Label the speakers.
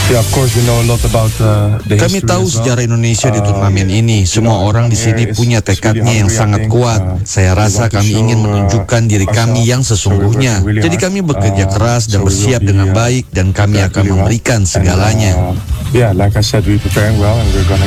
Speaker 1: Kami tahu sejarah Indonesia di turnamen ini. Semua orang di sini punya tekadnya yang sangat kuat. Saya rasa kami ingin menunjukkan diri kami yang sesungguhnya. Jadi kami bekerja keras dan bersiap dengan baik, dan kami akan memberikan segalanya.